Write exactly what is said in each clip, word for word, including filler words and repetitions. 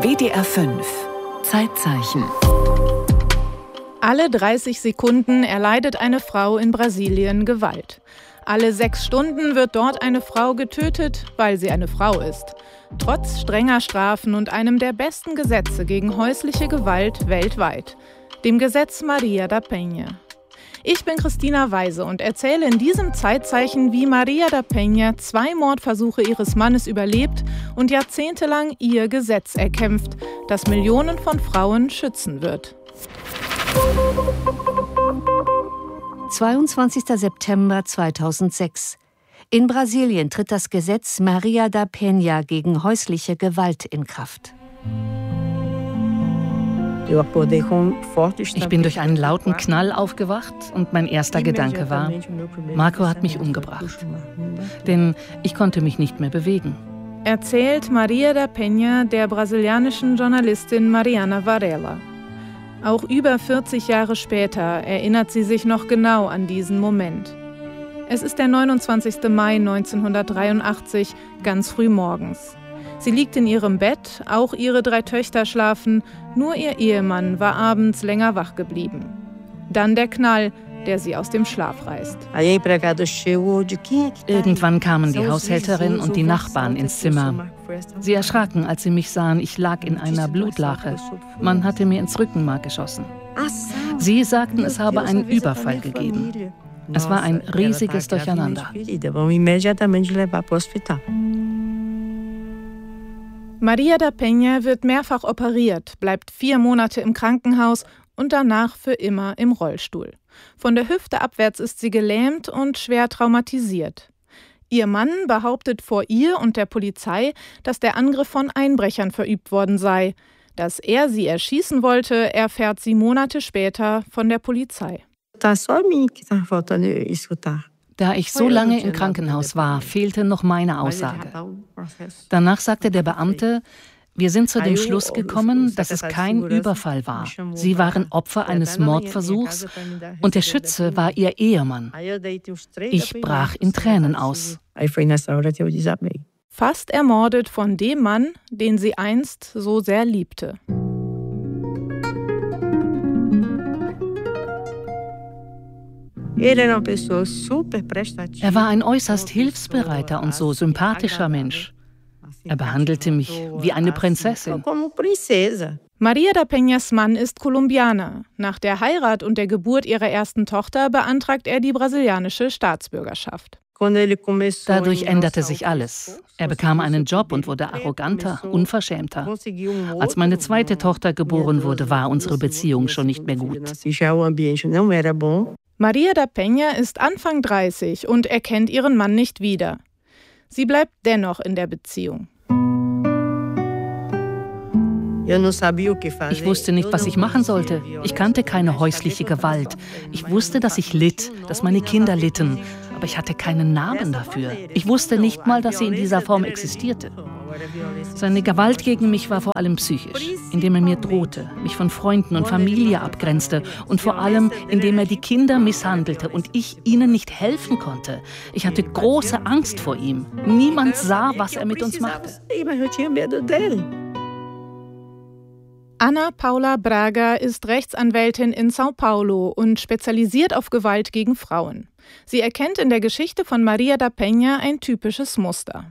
W D R fünf Zeitzeichen. Alle dreißig Sekunden erleidet eine Frau in Brasilien Gewalt. Alle sechs Stunden wird dort eine Frau getötet, weil sie eine Frau ist. Trotz strenger Strafen und einem der besten Gesetze gegen häusliche Gewalt weltweit, dem Gesetz Maria da Penha. Ich bin Christina Weise und erzähle in diesem Zeitzeichen, wie Maria da Penha zwei Mordversuche ihres Mannes überlebt und jahrzehntelang ihr Gesetz erkämpft, das Millionen von Frauen schützen wird. zweiundzwanzigster September zweitausendsechs. In Brasilien tritt das Gesetz Maria da Penha gegen häusliche Gewalt in Kraft. Ich bin durch einen lauten Knall aufgewacht und mein erster Gedanke war, Marco hat mich umgebracht. Denn ich konnte mich nicht mehr bewegen. Erzählt Maria da Penha der brasilianischen Journalistin Mariana Varela. Auch über vierzig Jahre später erinnert sie sich noch genau an diesen Moment. Es ist der neunundzwanzigster Mai neunzehnhundertdreiundachtzig, ganz früh morgens. Sie liegt in ihrem Bett, auch ihre drei Töchter schlafen, nur ihr Ehemann war abends länger wach geblieben. Dann der Knall, der sie aus dem Schlaf reißt. Irgendwann kamen die Haushälterin und die Nachbarn ins Zimmer. Sie erschraken, als sie mich sahen, ich lag in einer Blutlache. Man hatte mir ins Rückenmark geschossen. Sie sagten, es habe einen Überfall gegeben. Es war ein riesiges Durcheinander. Maria da Penha wird mehrfach operiert, bleibt vier Monate im Krankenhaus und danach für immer im Rollstuhl. Von der Hüfte abwärts ist sie gelähmt und schwer traumatisiert. Ihr Mann behauptet vor ihr und der Polizei, dass der Angriff von Einbrechern verübt worden sei. Dass er sie erschießen wollte, erfährt sie Monate später von der Polizei. Da ich so lange im Krankenhaus war, fehlte noch meine Aussage. Danach sagte der Beamte, wir sind zu dem Schluss gekommen, dass es kein Überfall war. Sie waren Opfer eines Mordversuchs und der Schütze war ihr Ehemann. Ich brach in Tränen aus. Fast ermordet von dem Mann, den sie einst so sehr liebte. Er war ein äußerst hilfsbereiter und so sympathischer Mensch. Er behandelte mich wie eine Prinzessin. Maria da Penhas Mann ist Kolumbianer. Nach der Heirat und der Geburt ihrer ersten Tochter beantragt er die brasilianische Staatsbürgerschaft. Dadurch änderte sich alles. Er bekam einen Job und wurde arroganter, unverschämter. Als meine zweite Tochter geboren wurde, war unsere Beziehung schon nicht mehr gut. Maria da Penha ist Anfang dreißig und erkennt ihren Mann nicht wieder. Sie bleibt dennoch in der Beziehung. Ich wusste nicht, was ich machen sollte. Ich kannte keine häusliche Gewalt. Ich wusste, dass ich litt, dass meine Kinder litten, aber ich hatte keinen Namen dafür. Ich wusste nicht mal, dass sie in dieser Form existierte. Seine Gewalt gegen mich war vor allem psychisch, indem er mir drohte, mich von Freunden und Familie abgrenzte und vor allem, indem er die Kinder misshandelte und ich ihnen nicht helfen konnte. Ich hatte große Angst vor ihm. Niemand sah, was er mit uns machte. Ana Paula Braga ist Rechtsanwältin in São Paulo und spezialisiert auf Gewalt gegen Frauen. Sie erkennt in der Geschichte von Maria da Penha ein typisches Muster.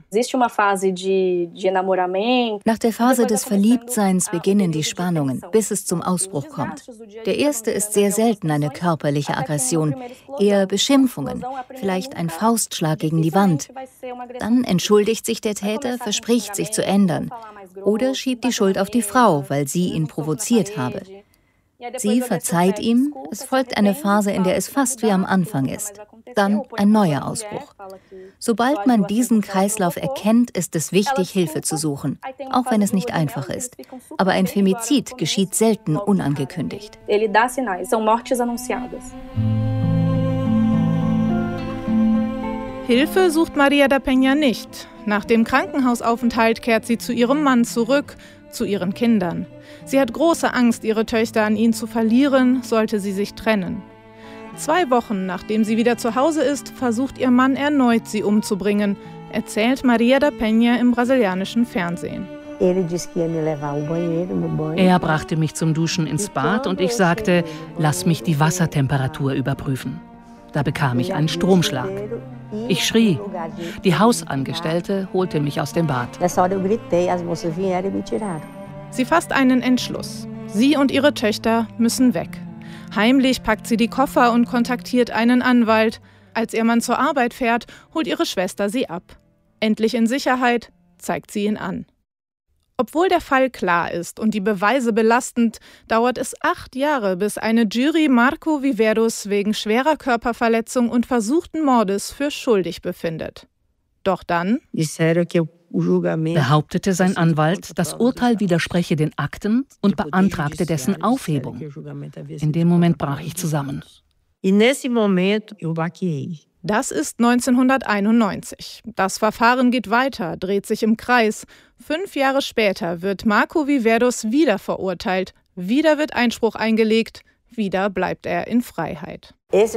Nach der Phase des Verliebtseins beginnen die Spannungen, bis es zum Ausbruch kommt. Der erste ist sehr selten eine körperliche Aggression, eher Beschimpfungen, vielleicht ein Faustschlag gegen die Wand. Dann entschuldigt sich der Täter, verspricht sich zu ändern oder schiebt die Schuld auf die Frau, weil sie ihn provoziert habe. Sie verzeiht ihm, es folgt eine Phase, in der es fast wie am Anfang ist. Dann ein neuer Ausbruch. Sobald man diesen Kreislauf erkennt, ist es wichtig, Hilfe zu suchen, auch wenn es nicht einfach ist. Aber ein Femizid geschieht selten unangekündigt. Hilfe sucht Maria da Penha nicht. Nach dem Krankenhausaufenthalt kehrt sie zu ihrem Mann zurück, zu ihren Kindern. Sie hat große Angst, ihre Töchter an ihn zu verlieren, sollte sie sich trennen. Zwei Wochen nachdem sie wieder zu Hause ist, versucht ihr Mann erneut, sie umzubringen, erzählt Maria da Penha im brasilianischen Fernsehen. Er brachte mich zum Duschen ins Bad und ich sagte, lass mich die Wassertemperatur überprüfen. Da bekam ich einen Stromschlag. Ich schrie. Die Hausangestellte holte mich aus dem Bad. Sie fasst einen Entschluss. Sie und ihre Töchter müssen weg. Heimlich packt sie die Koffer und kontaktiert einen Anwalt. Als ihr Mann zur Arbeit fährt, holt ihre Schwester sie ab. Endlich in Sicherheit, zeigt sie ihn an. Obwohl der Fall klar ist und die Beweise belastend, dauert es acht Jahre, bis eine Jury Marco Viveros wegen schwerer Körperverletzung und versuchten Mordes für schuldig befindet. Doch dann behauptete sein Anwalt, das Urteil widerspreche den Akten und beantragte dessen Aufhebung. In dem Moment brach ich zusammen. Das ist neunzehnhunderteinundneunzig. Das Verfahren geht weiter, dreht sich im Kreis. Fünf Jahre später wird Marco Viveros wieder verurteilt. Wieder wird Einspruch eingelegt. Wieder bleibt er in Freiheit.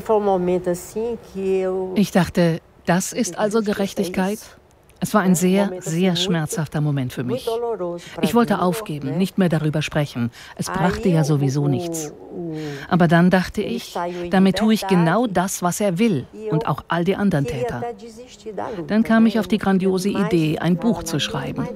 Ich dachte, das ist also Gerechtigkeit? Es war ein sehr, sehr schmerzhafter Moment für mich. Ich wollte aufgeben, nicht mehr darüber sprechen. Es brachte ja sowieso nichts. Aber dann dachte ich, damit tue ich genau das, was er will und auch all die anderen Täter. Dann kam ich auf die grandiose Idee, ein Buch zu schreiben.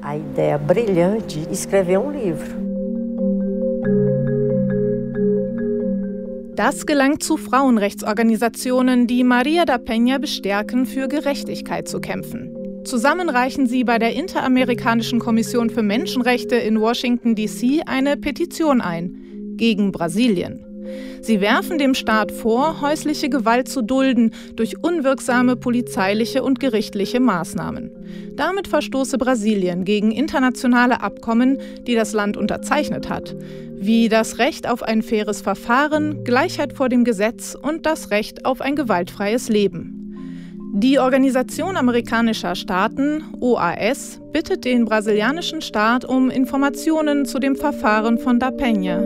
Das gelangt zu Frauenrechtsorganisationen, die Maria da Peña bestärken, für Gerechtigkeit zu kämpfen. Zusammen reichen sie bei der Interamerikanischen Kommission für Menschenrechte in Washington D C eine Petition ein gegen Brasilien. Sie werfen dem Staat vor, häusliche Gewalt zu dulden durch unwirksame polizeiliche und gerichtliche Maßnahmen. Damit verstoße Brasilien gegen internationale Abkommen, die das Land unterzeichnet hat, wie das Recht auf ein faires Verfahren, Gleichheit vor dem Gesetz und das Recht auf ein gewaltfreies Leben. Die Organisation amerikanischer Staaten, O A S, bittet den brasilianischen Staat um Informationen zu dem Verfahren von da Peña.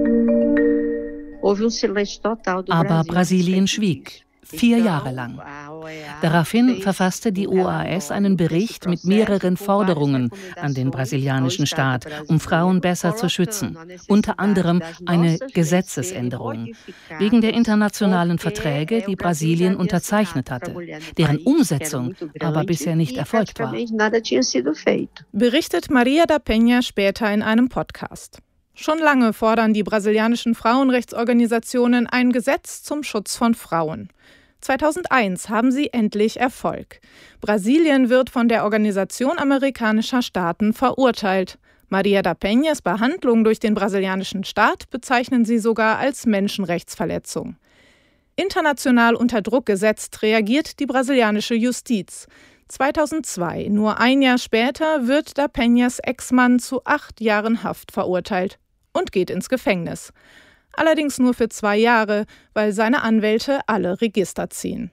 Aber Brasilien schwieg, vier Jahre lang. Daraufhin verfasste die O A S einen Bericht mit mehreren Forderungen an den brasilianischen Staat, um Frauen besser zu schützen. Unter anderem eine Gesetzesänderung wegen der internationalen Verträge, die Brasilien unterzeichnet hatte, deren Umsetzung aber bisher nicht erfolgt war. Berichtet Maria da Peña später in einem Podcast. Schon lange fordern die brasilianischen Frauenrechtsorganisationen ein Gesetz zum Schutz von Frauen. zweitausendeins haben sie endlich Erfolg. Brasilien wird von der Organisation amerikanischer Staaten verurteilt. Maria da Peñas Behandlung durch den brasilianischen Staat bezeichnen sie sogar als Menschenrechtsverletzung. International unter Druck gesetzt reagiert die brasilianische Justiz. zweitausendzwei, nur ein Jahr später, wird da Peñas Ex-Mann zu acht Jahren Haft verurteilt und geht ins Gefängnis. Allerdings nur für zwei Jahre, weil seine Anwälte alle Register ziehen.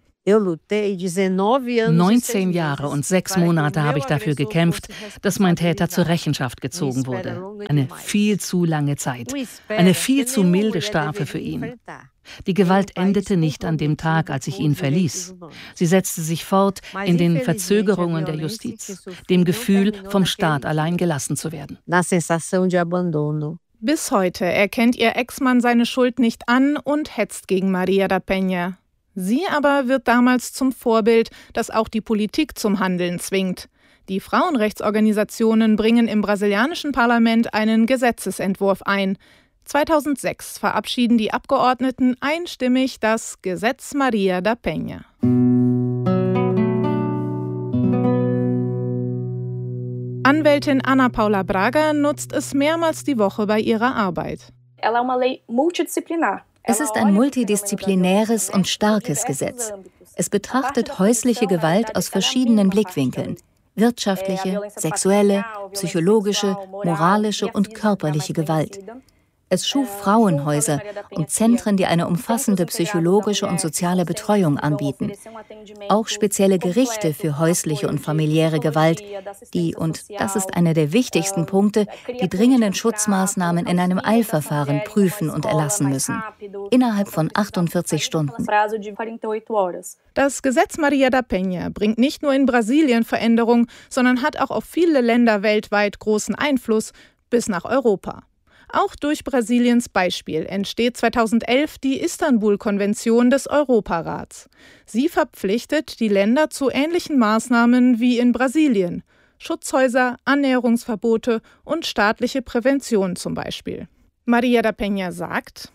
neunzehn Jahre und sechs Monate habe ich dafür gekämpft, dass mein Täter zur Rechenschaft gezogen wurde. Eine viel zu lange Zeit, eine viel zu milde Strafe für ihn. Die Gewalt endete nicht an dem Tag, als ich ihn verließ. Sie setzte sich fort in den Verzögerungen der Justiz, dem Gefühl, vom Staat allein gelassen zu werden. Bis heute erkennt ihr Ex-Mann seine Schuld nicht an und hetzt gegen Maria da Peña. Sie aber wird damals zum Vorbild, das auch die Politik zum Handeln zwingt. Die Frauenrechtsorganisationen bringen im brasilianischen Parlament einen Gesetzesentwurf ein. zweitausendsechs verabschieden die Abgeordneten einstimmig das Gesetz Maria da Peña. Anwältin Ana Paula Braga nutzt es mehrmals die Woche bei ihrer Arbeit. Es ist ein multidisziplinäres und starkes Gesetz. Es betrachtet häusliche Gewalt aus verschiedenen Blickwinkeln: wirtschaftliche, sexuelle, psychologische, moralische und körperliche Gewalt. Es schuf Frauenhäuser und Zentren, die eine umfassende psychologische und soziale Betreuung anbieten. Auch spezielle Gerichte für häusliche und familiäre Gewalt, die, und das ist einer der wichtigsten Punkte, die dringenden Schutzmaßnahmen in einem Eilverfahren prüfen und erlassen müssen. Innerhalb von achtundvierzig Stunden. Das Gesetz Maria da Penha bringt nicht nur in Brasilien Veränderung, sondern hat auch auf viele Länder weltweit großen Einfluss, bis nach Europa. Auch durch Brasiliens Beispiel entsteht zweitausendelf die Istanbul-Konvention des Europarats. Sie verpflichtet die Länder zu ähnlichen Maßnahmen wie in Brasilien: Schutzhäuser, Annäherungsverbote und staatliche Prävention zum Beispiel. Maria da Penha sagt: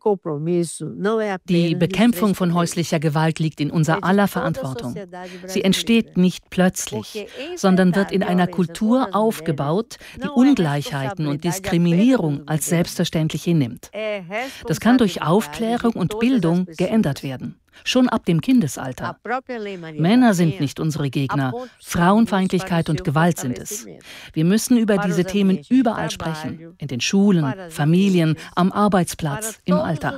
Die Bekämpfung von häuslicher Gewalt liegt in unser aller Verantwortung. Sie entsteht nicht plötzlich, sondern wird in einer Kultur aufgebaut, die Ungleichheiten und Diskriminierung als selbstverständlich hinnimmt. Das kann durch Aufklärung und Bildung geändert werden. Schon ab dem Kindesalter. Männer sind nicht unsere Gegner, Frauenfeindlichkeit und Gewalt sind es. Wir müssen über diese Themen überall sprechen, in den Schulen, Familien, am Arbeitsplatz, im Alltag.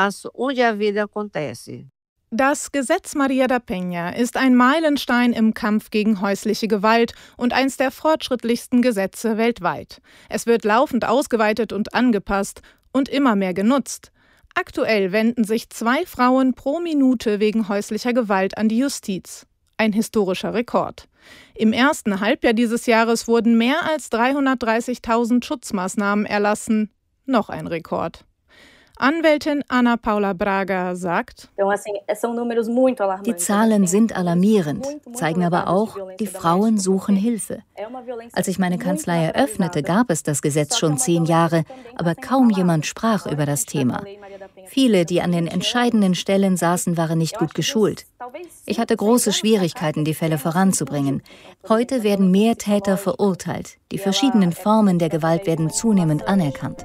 Das Gesetz Maria da Penha ist ein Meilenstein im Kampf gegen häusliche Gewalt und eines der fortschrittlichsten Gesetze weltweit. Es wird laufend ausgeweitet und angepasst und immer mehr genutzt. Aktuell wenden sich zwei Frauen pro Minute wegen häuslicher Gewalt an die Justiz. Ein historischer Rekord. Im ersten Halbjahr dieses Jahres wurden mehr als dreihundertdreißigtausend Schutzmaßnahmen erlassen. Noch ein Rekord. Anwältin Ana Paula Braga sagt: Die Zahlen sind alarmierend, zeigen aber auch, die Frauen suchen Hilfe. Als ich meine Kanzlei eröffnete, gab es das Gesetz schon zehn Jahre, aber kaum jemand sprach über das Thema. Viele, die an den entscheidenden Stellen saßen, waren nicht gut geschult. Ich hatte große Schwierigkeiten, die Fälle voranzubringen. Heute werden mehr Täter verurteilt. Die verschiedenen Formen der Gewalt werden zunehmend anerkannt.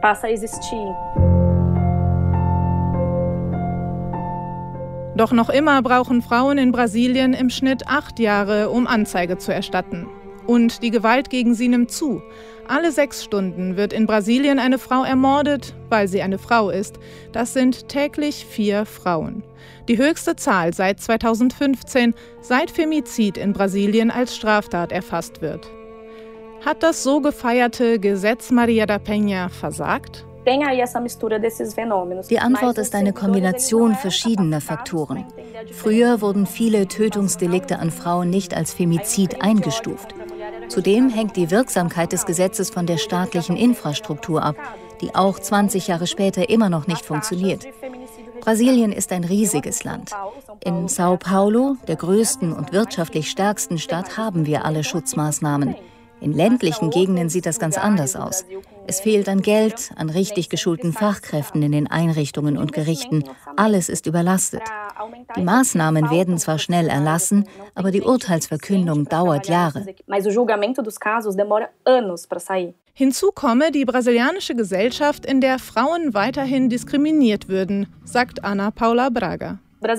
Doch noch immer brauchen Frauen in Brasilien im Schnitt acht Jahre, um Anzeige zu erstatten. Und die Gewalt gegen sie nimmt zu. Alle sechs Stunden wird in Brasilien eine Frau ermordet, weil sie eine Frau ist. Das sind täglich vier Frauen. Die höchste Zahl seit zweitausendfünfzehn, seit Femizid in Brasilien als Straftat erfasst wird. Hat das so gefeierte Gesetz Maria da Penha versagt? Die Antwort ist eine Kombination verschiedener Faktoren. Früher wurden viele Tötungsdelikte an Frauen nicht als Femizid eingestuft. Zudem hängt die Wirksamkeit des Gesetzes von der staatlichen Infrastruktur ab, die auch zwanzig Jahre später immer noch nicht funktioniert. Brasilien ist ein riesiges Land. In São Paulo, der größten und wirtschaftlich stärksten Stadt, haben wir alle Schutzmaßnahmen. In ländlichen Gegenden sieht das ganz anders aus. Es fehlt an Geld, an richtig geschulten Fachkräften in den Einrichtungen und Gerichten. Alles ist überlastet. Die Maßnahmen werden zwar schnell erlassen, aber die Urteilsverkündung dauert Jahre. Hinzu komme die brasilianische Gesellschaft, in der Frauen weiterhin diskriminiert würden, sagt Ana Paula Braga.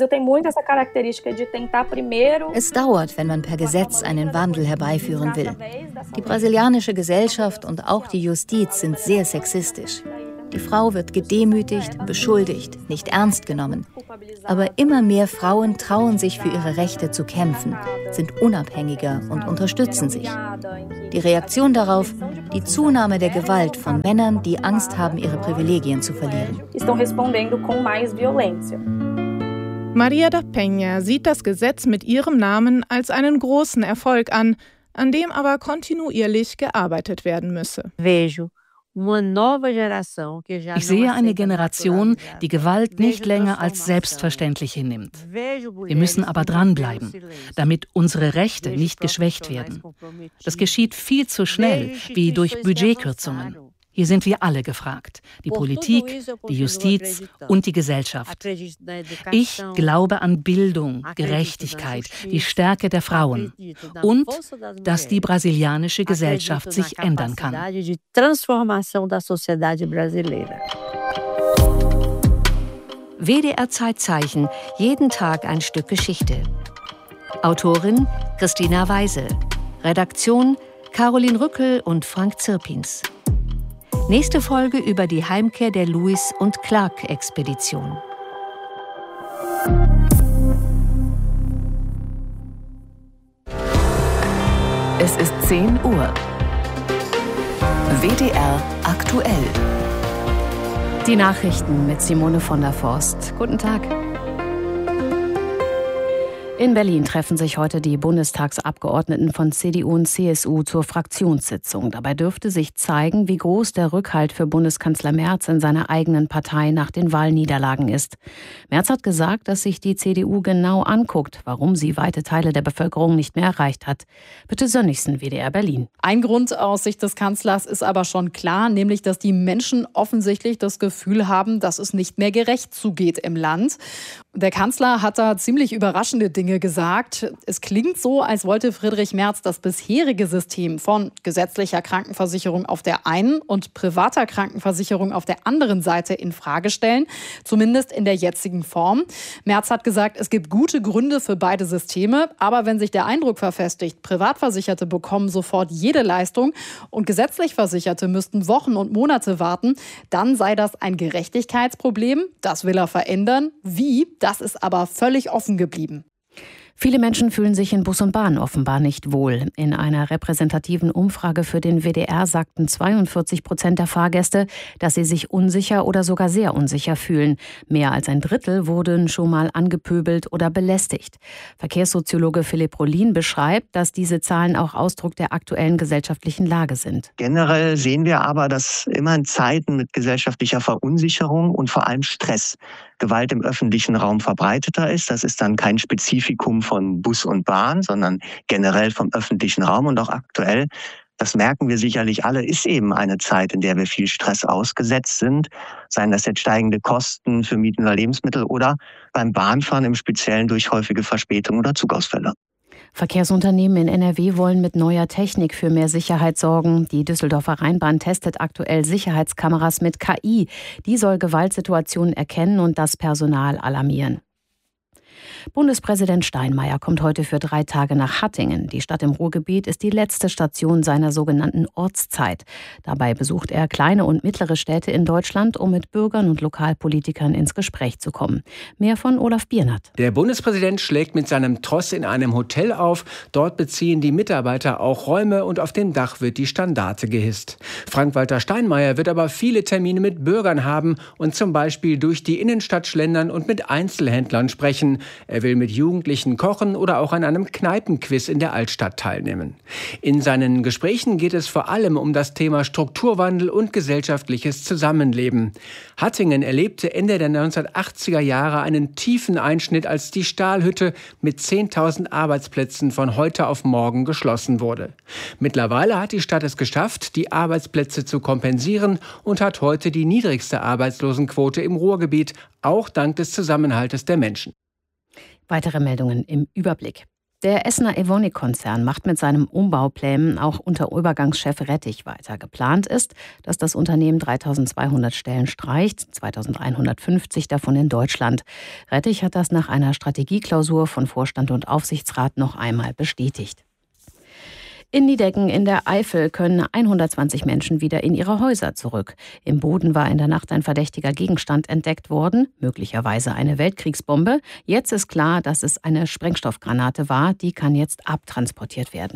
Es dauert, wenn man per Gesetz einen Wandel herbeiführen will. Die brasilianische Gesellschaft und auch die Justiz sind sehr sexistisch. Die Frau wird gedemütigt, beschuldigt, nicht ernst genommen. Aber immer mehr Frauen trauen sich, für ihre Rechte zu kämpfen, sind unabhängiger und unterstützen sich. Die Reaktion darauf: die Zunahme der Gewalt von Männern, die Angst haben, ihre Privilegien zu verlieren. Maria da Penha sieht das Gesetz mit ihrem Namen als einen großen Erfolg an, an dem aber kontinuierlich gearbeitet werden müsse. Ich sehe eine Generation, die Gewalt nicht länger als selbstverständlich hinnimmt. Wir müssen aber dranbleiben, damit unsere Rechte nicht geschwächt werden. Das geschieht viel zu schnell, wie durch Budgetkürzungen. Hier sind wir alle gefragt, die Politik, die Justiz und die Gesellschaft. Ich glaube an Bildung, Gerechtigkeit, die Stärke der Frauen und dass die brasilianische Gesellschaft sich ändern kann. W D R Zeitzeichen, jeden Tag ein Stück Geschichte. Autorin Christina Weise. Redaktion Caroline Rückel und Frank Zirpins. Nächste Folge über die Heimkehr der Lewis und Clark-Expedition. Es ist zehn Uhr. W D R aktuell. Die Nachrichten mit Simone von der Forst. Guten Tag. In Berlin treffen sich heute die Bundestagsabgeordneten von C D U und C S U zur Fraktionssitzung. Dabei dürfte sich zeigen, wie groß der Rückhalt für Bundeskanzler Merz in seiner eigenen Partei nach den Wahlniederlagen ist. Merz hat gesagt, dass sich die C D U genau anguckt, warum sie weite Teile der Bevölkerung nicht mehr erreicht hat. Bitte Sönnigsen, W D R Berlin. Ein Grund aus Sicht des Kanzlers ist aber schon klar, nämlich, dass die Menschen offensichtlich das Gefühl haben, dass es nicht mehr gerecht zugeht im Land. Der Kanzler hat da ziemlich überraschende Dinge gesagt. Es klingt so, als wollte Friedrich Merz das bisherige System von gesetzlicher Krankenversicherung auf der einen und privater Krankenversicherung auf der anderen Seite in Frage stellen, zumindest in der jetzigen Form. Merz hat gesagt, es gibt gute Gründe für beide Systeme, aber wenn sich der Eindruck verfestigt, Privatversicherte bekommen sofort jede Leistung und gesetzlich Versicherte müssten Wochen und Monate warten, dann sei das ein Gerechtigkeitsproblem. Das will er verändern. Wie? Das ist aber völlig offen geblieben. Viele Menschen fühlen sich in Bus und Bahn offenbar nicht wohl. In einer repräsentativen Umfrage für den W D R sagten zweiundvierzig Prozent der Fahrgäste, dass sie sich unsicher oder sogar sehr unsicher fühlen. Mehr als ein Drittel wurden schon mal angepöbelt oder belästigt. Verkehrssoziologe Philipp Rohlin beschreibt, dass diese Zahlen auch Ausdruck der aktuellen gesellschaftlichen Lage sind. Generell sehen wir aber, dass immer in Zeiten mit gesellschaftlicher Verunsicherung und vor allem Stress Gewalt im öffentlichen Raum verbreiteter ist. Das ist dann kein Spezifikum von Bus und Bahn, sondern generell vom öffentlichen Raum und auch aktuell. Das merken wir sicherlich alle, ist eben eine Zeit, in der wir viel Stress ausgesetzt sind. Seien das jetzt steigende Kosten für Mieten oder Lebensmittel oder beim Bahnfahren im Speziellen durch häufige Verspätungen oder Zugausfälle. Verkehrsunternehmen in N R W wollen mit neuer Technik für mehr Sicherheit sorgen. Die Düsseldorfer Rheinbahn testet aktuell Sicherheitskameras mit K I. Die soll Gewaltsituationen erkennen und das Personal alarmieren. Bundespräsident Steinmeier kommt heute für drei Tage nach Hattingen. Die Stadt im Ruhrgebiet ist die letzte Station seiner sogenannten Ortszeit. Dabei besucht er kleine und mittlere Städte in Deutschland, um mit Bürgern und Lokalpolitikern ins Gespräch zu kommen. Mehr von Olaf Biernert. Der Bundespräsident schlägt mit seinem Tross in einem Hotel auf. Dort beziehen die Mitarbeiter auch Räume und auf dem Dach wird die Standarte gehisst. Frank-Walter Steinmeier wird aber viele Termine mit Bürgern haben und zum Beispiel durch die Innenstadt schlendern und mit Einzelhändlern sprechen. Er will mit Jugendlichen kochen oder auch an einem Kneipenquiz in der Altstadt teilnehmen. In seinen Gesprächen geht es vor allem um das Thema Strukturwandel und gesellschaftliches Zusammenleben. Hattingen erlebte Ende der neunzehnhundertachtziger Jahre einen tiefen Einschnitt, als die Stahlhütte mit zehntausend Arbeitsplätzen von heute auf morgen geschlossen wurde. Mittlerweile hat die Stadt es geschafft, die Arbeitsplätze zu kompensieren und hat heute die niedrigste Arbeitslosenquote im Ruhrgebiet, auch dank des Zusammenhaltes der Menschen. Weitere Meldungen im Überblick. Der Essener Evonik-Konzern macht mit seinen Umbauplänen auch unter Übergangschef Rettich weiter. Geplant ist, dass das Unternehmen dreitausendzweihundert Stellen streicht, zweitausendeinhundertfünfzig davon in Deutschland. Rettich hat das nach einer Strategieklausur von Vorstand und Aufsichtsrat noch einmal bestätigt. In Niedecken in der Eifel können hundertzwanzig Menschen wieder in ihre Häuser zurück. Im Boden war in der Nacht ein verdächtiger Gegenstand entdeckt worden, möglicherweise eine Weltkriegsbombe. Jetzt ist klar, dass es eine Sprengstoffgranate war, die kann jetzt abtransportiert werden.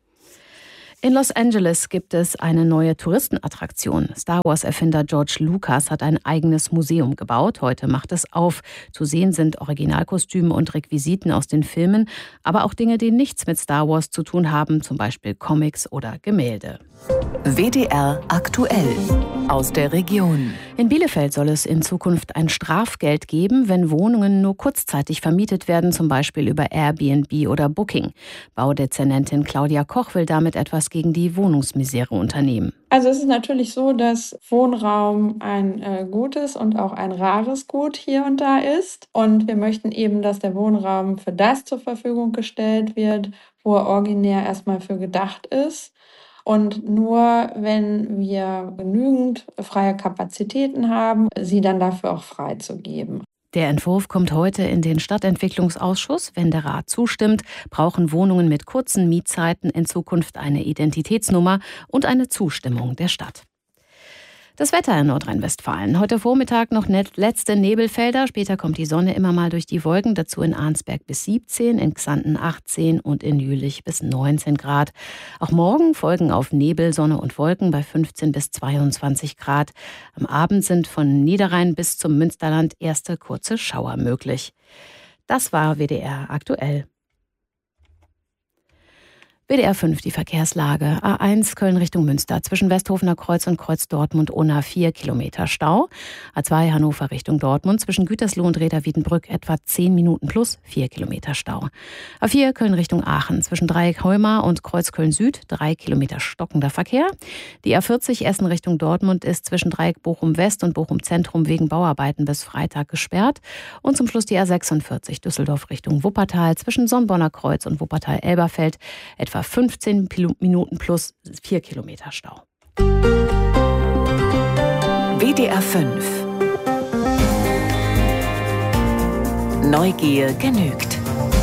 In Los Angeles gibt es eine neue Touristenattraktion. Star Wars-Erfinder George Lucas hat ein eigenes Museum gebaut. Heute macht es auf. Zu sehen sind Originalkostüme und Requisiten aus den Filmen, aber auch Dinge, die nichts mit Star Wars zu tun haben, zum Beispiel Comics oder Gemälde. W D R aktuell aus der Region. In Bielefeld soll es in Zukunft ein Strafgeld geben, wenn Wohnungen nur kurzzeitig vermietet werden, zum Beispiel über Airbnb oder Booking. Baudezernentin Claudia Koch will damit etwas gegen die Wohnungsmisere unternehmen. Also es ist natürlich so, dass Wohnraum ein äh, gutes und auch ein rares Gut hier und da ist. Und wir möchten eben, dass der Wohnraum für das zur Verfügung gestellt wird, wo er originär erstmal für gedacht ist. Und nur wenn wir genügend freie Kapazitäten haben, sie dann dafür auch freizugeben. Der Entwurf kommt heute in den Stadtentwicklungsausschuss. Wenn der Rat zustimmt, brauchen Wohnungen mit kurzen Mietzeiten in Zukunft eine Identitätsnummer und eine Zustimmung der Stadt. Das Wetter in Nordrhein-Westfalen. Heute Vormittag noch letzte Nebelfelder. Später kommt die Sonne immer mal durch die Wolken. Dazu in Arnsberg bis siebzehn, in Xanten achtzehn und in Jülich bis neunzehn Grad. Auch morgen folgen auf Nebel, Sonne und Wolken bei fünfzehn bis zweiundzwanzig Grad. Am Abend sind von Niederrhein bis zum Münsterland erste kurze Schauer möglich. Das war W D R aktuell. W D R fünf, die Verkehrslage. A eins Köln Richtung Münster. Zwischen Westhofener Kreuz und Kreuz Dortmund-Unna vier Kilometer Stau. A zwei Hannover Richtung Dortmund. Zwischen Gütersloh und Reda-Wiedenbrück etwa zehn Minuten plus vier Kilometer Stau. A vier Köln Richtung Aachen. Zwischen Dreieck Heumar und Kreuz Köln Süd drei Kilometer stockender Verkehr. Die A vierzig Essen Richtung Dortmund ist zwischen Dreieck Bochum West und Bochum Zentrum wegen Bauarbeiten bis Freitag gesperrt. Und zum Schluss die A sechsundvierzig Düsseldorf Richtung Wuppertal. Zwischen Sonnbonner Kreuz und Wuppertal-Elberfeld etwa fünfzehn Minuten plus vier Kilometer Stau. W D R fünf. Neugier genügt.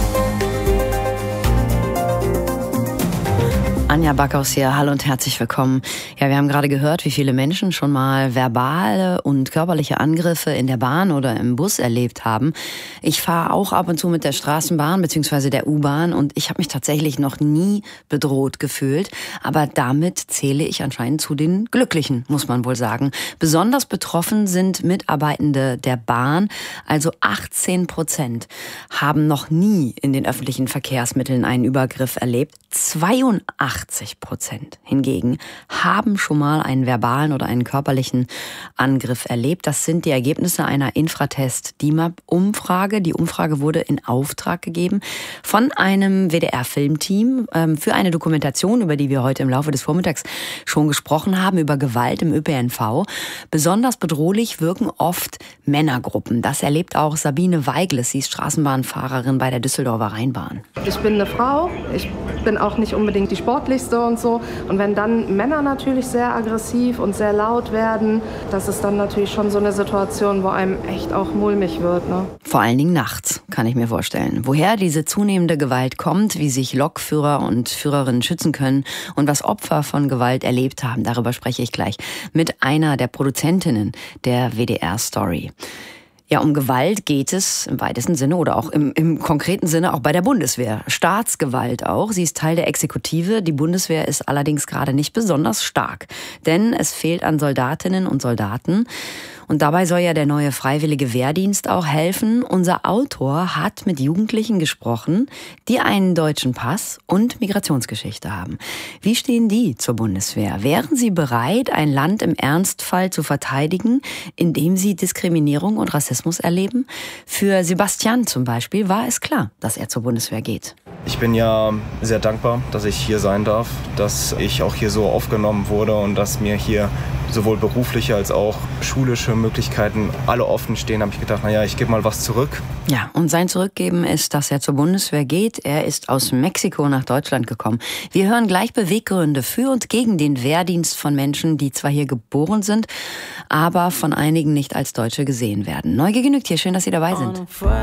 Anja Backhaus hier, hallo und herzlich willkommen. Ja, wir haben gerade gehört, wie viele Menschen schon mal verbale und körperliche Angriffe in der Bahn oder im Bus erlebt haben. Ich fahre auch ab und zu mit der Straßenbahn bzw. der U-Bahn und ich habe mich tatsächlich noch nie bedroht gefühlt. Aber damit zähle ich anscheinend zu den Glücklichen, muss man wohl sagen. Besonders betroffen sind Mitarbeitende der Bahn, also achtzehn Prozent haben noch nie in den öffentlichen Verkehrsmitteln einen Übergriff erlebt. zweiundachtzig Prozent hingegen haben schon mal einen verbalen oder einen körperlichen Angriff erlebt. Das sind die Ergebnisse einer Infratest-D I M A P-Umfrage. Die Umfrage wurde in Auftrag gegeben von einem W D R-Filmteam ähm, für eine Dokumentation, über die wir heute im Laufe des Vormittags schon gesprochen haben, über Gewalt im Ö P N V. Besonders bedrohlich wirken oft Männergruppen. Das erlebt auch Sabine Weigles. Sie ist Straßenbahnfahrerin bei der Düsseldorfer Rheinbahn. Ich bin eine Frau. Ich bin auch nicht unbedingt die sportlichste und so. Und wenn dann Männer natürlich sehr aggressiv und sehr laut werden, das ist dann natürlich schon so eine Situation, wo einem echt auch mulmig wird, ne? Vor allen Dingen nachts, kann ich mir vorstellen. Woher diese zunehmende Gewalt kommt, wie sich Lokführer und Führerinnen schützen können und was Opfer von Gewalt erlebt haben, darüber spreche ich gleich mit einer der Produzentinnen der W D R-Story. Ja, um Gewalt geht es im weitesten Sinne oder auch im, im konkreten Sinne auch bei der Bundeswehr. Staatsgewalt auch. Sie ist Teil der Exekutive. Die Bundeswehr ist allerdings gerade nicht besonders stark, denn es fehlt an Soldatinnen und Soldaten. Und dabei soll ja der neue freiwillige Wehrdienst auch helfen. Unser Autor hat mit Jugendlichen gesprochen, die einen deutschen Pass und Migrationsgeschichte haben. Wie stehen die zur Bundeswehr? Wären sie bereit, ein Land im Ernstfall zu verteidigen, indem sie Diskriminierung und Rassismus erleben? Für Sebastian zum Beispiel war es klar, dass er zur Bundeswehr geht. Ich bin ja sehr dankbar, dass ich hier sein darf, dass ich auch hier so aufgenommen wurde und dass mir hier sowohl berufliche als auch schulische Möglichkeiten alle offen stehen, habe ich gedacht, naja, ich gebe mal was zurück. Ja, und sein Zurückgeben ist, dass er zur Bundeswehr geht. Er ist aus Mexiko nach Deutschland gekommen. Wir hören gleich Beweggründe für und gegen den Wehrdienst von Menschen, die zwar hier geboren sind, aber von einigen nicht als Deutsche gesehen werden. Neugier genügt hier. Schön, dass Sie dabei sind.